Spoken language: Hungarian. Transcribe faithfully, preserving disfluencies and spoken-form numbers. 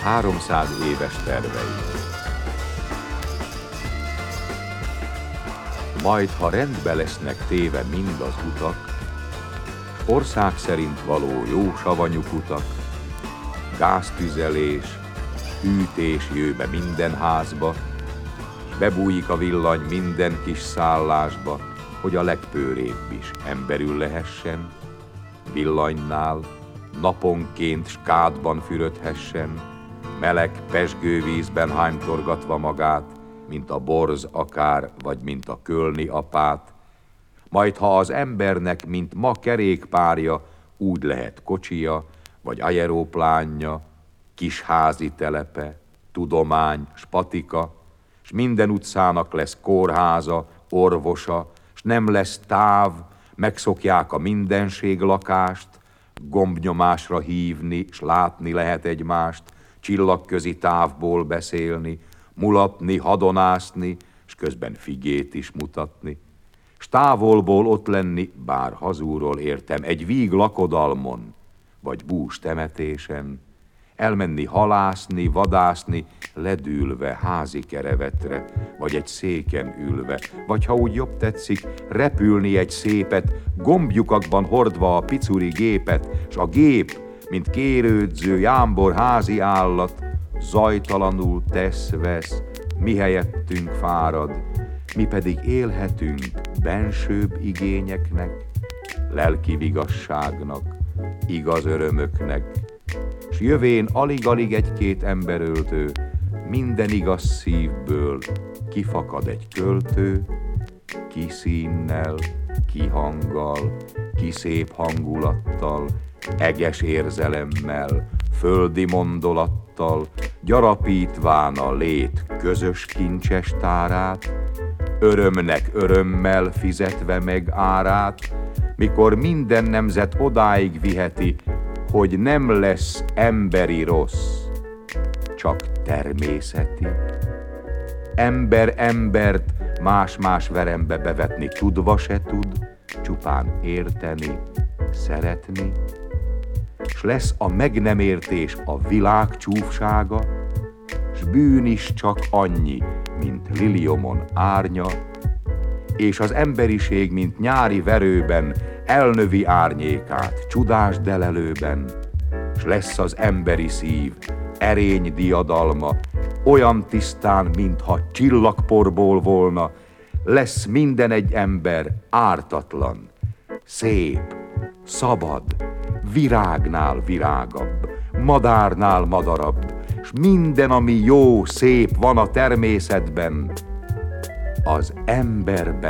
háromszáz éves tervei. Majd, ha rendbe lesznek téve mind az utak, ország szerint való jó savanyú kutak, gáztüzelés, hűtés jöjj be minden házba, s bebújik a villany minden kis szállásba, hogy a legpőrébb is emberül lehessen, villanynál naponként skádban fürödhessen, meleg pezsgő vízben hánytorgatva magát, mint a borz akár, vagy mint a kölni apát. Majd, ha az embernek, mint ma kerékpárja, úgy lehet kocsija, vagy aeroplánja, kisházi telepe, tudomány, s patika, s minden utcának lesz kórháza, orvosa, s nem lesz táv, megszokják a mindenség lakást, gombnyomásra hívni, s látni lehet egymást, csillagközi távból beszélni, mulatni, hadonászni, s közben figét is mutatni. S távolból ott lenni, bár hazúról értem, egy víg lakodalmon, vagy bús temetésen, elmenni halászni, vadászni, ledülve házi kerevetre, vagy egy széken ülve, vagy ha úgy jobb tetszik, repülni egy szépet, gombjukakban hordva a picuri gépet, s a gép, mint kérődző, jámbor házi állat, zajtalanul tesz-vesz, mi helyettünk fárad, mi pedig élhetünk bensőbb igényeknek, lelki vigasságnak, igaz örömöknek, s jövén alig-alig egy-két emberöltő, minden igaz szívből kifakad egy költő, ki színnel, ki hanggal, ki szép hangulattal, eges érzelemmel, földi mondolattal, gyarapítván a lét közös kincses tárát, örömnek örömmel fizetve meg árát, mikor minden nemzet odáig viheti, hogy nem lesz emberi rossz, csak természeti. Ember embert más-más verembe bevetni tudva se tud, csupán érteni, szeretni, s lesz a meg nem értés a világ csúfsága, s bűn is csak annyi, mint liliomon árnya, és az emberiség, mint nyári verőben, elnövi árnyékát csudás delelőben, s lesz az emberi szív erény diadalma, olyan tisztán, mintha csillagporból volna, lesz minden egy ember ártatlan, szép, szabad, virágnál virágabb, madárnál madarabb, s minden, ami jó, szép van a természetben, az emberben